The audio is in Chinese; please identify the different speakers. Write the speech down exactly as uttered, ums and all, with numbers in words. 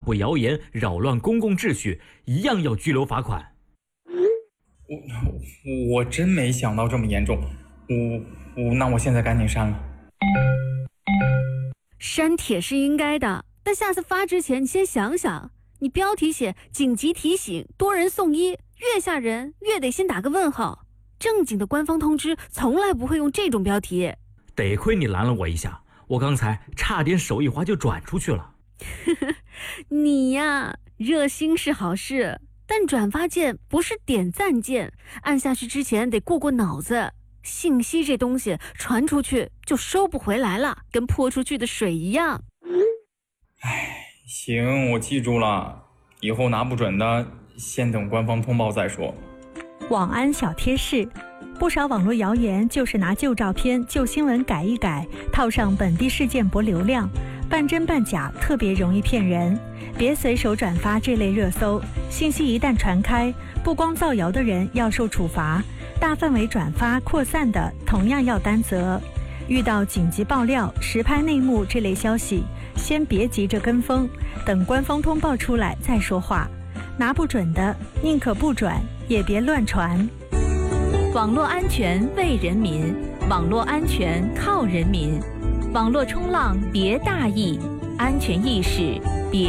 Speaker 1: 布谣言，扰乱公共秩序，一样要拘留罚款。
Speaker 2: 我我真没想到这么严重，我我那我现在赶紧删了。
Speaker 3: 删帖是应该的，但下次发之前你先想想，你标题写紧急提醒，多人送医，越吓人越得先打个问号。正经的官方通知从来不会用这种标题。
Speaker 1: 得亏你拦了我一下，我刚才差点手一滑就转出去了。
Speaker 3: 你呀，热心是好事，但转发键不是点赞键，按下去之前得过过脑子。信息这东西传出去就收不回来了，跟泼出去的水一样。
Speaker 2: 唉，行，我记住了，以后拿不准的先等官方通报再说。
Speaker 4: 网安小贴士，不少网络谣言就是拿旧照片、旧新闻改一改，套上本地事件博流量，半真半假，特别容易骗人。别随手转发这类热搜，信息一旦传开，不光造谣的人要受处罚，大范围转发扩散的同样要担责。遇到紧急爆料、实拍内幕这类消息，先别急着跟风，等官方通报出来再说话。拿不准的，宁可不转，也别乱传。
Speaker 5: 网络安全为人民，网络安全靠人民。网络冲浪别大意，安全意识别